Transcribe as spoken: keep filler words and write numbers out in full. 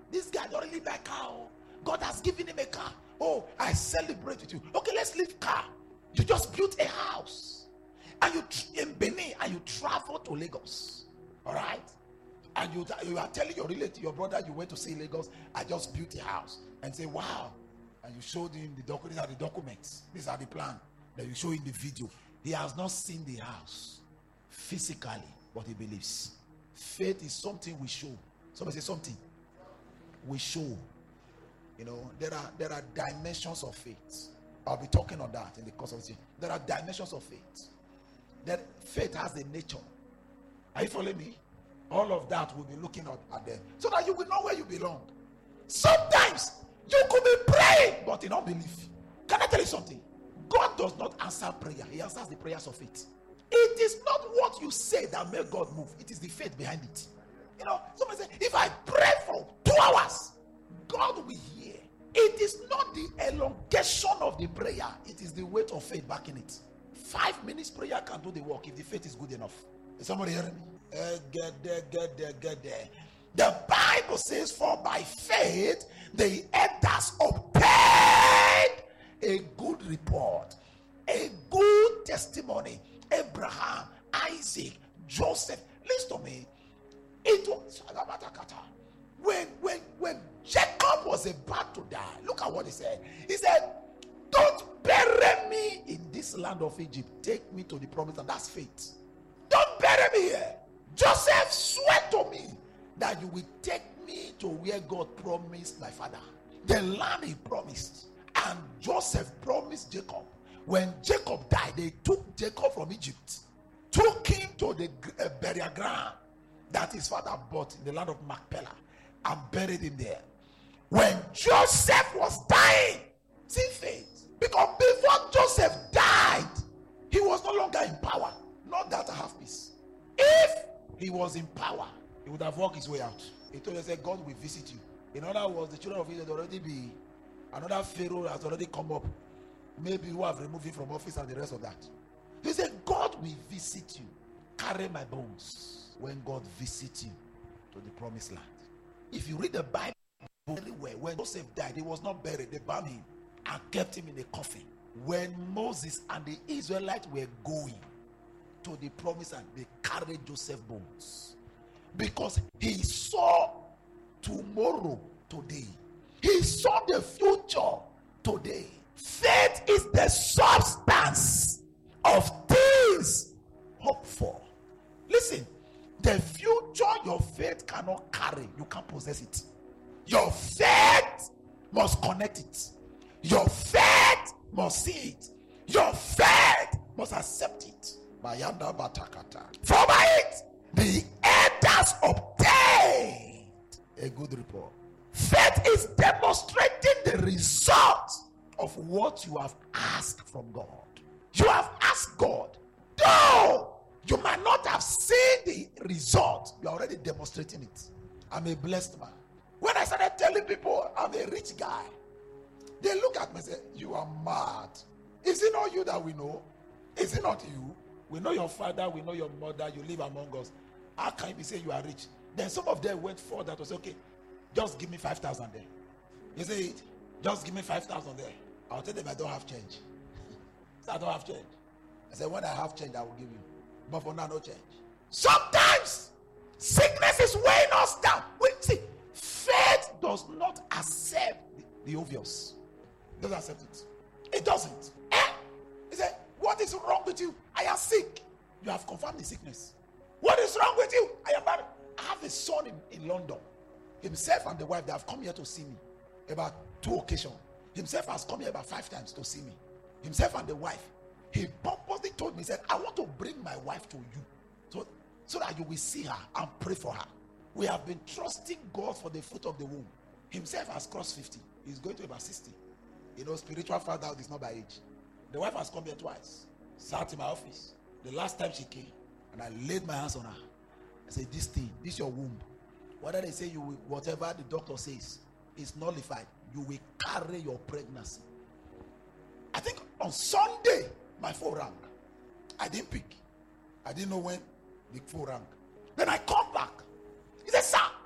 This guy don't really buy car. God has given him a car. Oh, I celebrate with you. Okay, let's leave car. You just built a house. And you in Benin and you travel to Lagos. All right? And you, you are telling your relative, your brother, you went to see Lagos, I just built a house. And say, wow. And you showed him the doc- these are the documents. These are the plan. Then you show him the video. He has not seen the house physically, but he believes. Faith is something we show. Somebody say something. We show. You know, there are there are dimensions of faith. I'll be talking on that in the course of this year. There are dimensions of faith. That faith has a nature. Are you following me? All of that we'll be looking at, at them so that you will know where you belong. Sometimes you could be praying, but in unbelief. Can I tell you something? God does not answer prayer. He answers the prayers of faith. It is not what you say that makes God move. It is the faith behind it. You know, somebody say, if I pray for two hours, God will hear. It is not the elongation of the prayer. It is the weight of faith backing it. Five minutes prayer can do the work if the faith is good enough. Is somebody hearing me? Uh, get there, get there, get there. The Bible says, for by faith the elders obtained a good report, a good testimony. Abraham, Isaac, Joseph. Listen to me. It was when when when Jacob was about to die. Look at what he said. He said, "Don't bury me in this land of Egypt. Take me to the promised land." That's faith. Don't bury me here. Joseph swear to me that you will take me to where God promised my father, the land he promised. And Joseph promised Jacob. When Jacob died, they took Jacob from Egypt, took him to the uh, burial ground that his father bought in the land of Machpelah, and buried him there. When Joseph was dying, see faith, because before Joseph died, he was no longer in power. Not that I have peace. If he was in power, he would have worked his way out. He told us that God will visit you. In other words, the children of Israel would already be, another Pharaoh has already come up. Maybe who have removed him from office and the rest of that. He said, God will visit you. Carry my bones when God visits you to the promised land. If you read the Bible very well, when Joseph died, he was not buried. They bound him and kept him in a coffin. When Moses and the Israelites were going to the promised land, they carried Joseph's bones. Because he saw tomorrow today. He saw the future today. Faith is the substance of things hoped for. Listen, the future your faith cannot carry, you can't possess it. Your faith must connect it. Your faith must see it. Your faith must accept it. For by it, the elders obtained a good report. Faith is demonstrating the result of what you have asked from God. You have asked God, though you might not have seen the result, you are already demonstrating it. I'm a blessed man. When I started telling people I'm a rich guy, they look at me and say, you are mad. Is it not you that we know? Is it not you? We know your father, we know your mother, you live among us. How can you say you are rich? Then some of them went further to say, okay, just give me five thousand there. You say it? Just give me five thousand there. I'll tell them I don't have change. So I don't have change. I said, when I have change, I will give you. But for now, no change. Sometimes sickness is weighing us down. Wait, see, faith does not accept the, the obvious. It doesn't accept it. It doesn't. Eh? He said, what is wrong with you? I am sick. You have confirmed the sickness. What is wrong with you? I am married. I have a son in, in London. Himself and the wife, they have come here to see me about two occasions. Himself has come here about five times to see me. Himself and the wife. He purposely told me, he said, I want to bring my wife to you so, so that you will see her and pray for her. We have been trusting God for the fruit of the womb. Himself has crossed fifty. He's going to about sixty. You know, spiritual father is not by age. The wife has come here twice. Sat in my office. The last time she came, and I laid my hands on her. I said, this thing, this is your womb. Whether they say you will, whatever the doctor says is nullified, you will carry your pregnancy. I think on Sunday, my phone rang. I didn't pick. I didn't know when the phone rang. Then I come back. He said, sir,